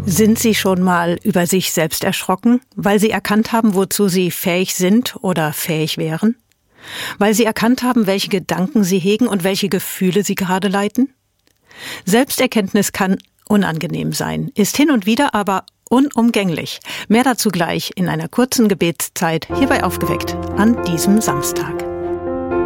Sind Sie schon mal über sich selbst erschrocken, weil Sie erkannt haben, wozu Sie fähig sind oder fähig wären? Weil Sie erkannt haben, welche Gedanken Sie hegen und welche Gefühle Sie gerade leiten? Selbsterkenntnis kann unangenehm sein, ist hin und wieder aber unumgänglich. Mehr dazu gleich in einer kurzen Gebetszeit hier bei Aufgeweckt an diesem Samstag.